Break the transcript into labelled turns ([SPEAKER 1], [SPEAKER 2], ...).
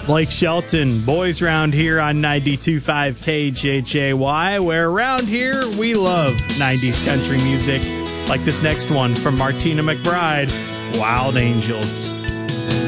[SPEAKER 1] Blake Shelton, Boys Round Here on 92.5 KJJY, where around here we love 90s country music, like this next one from Martina McBride, Wild Angels.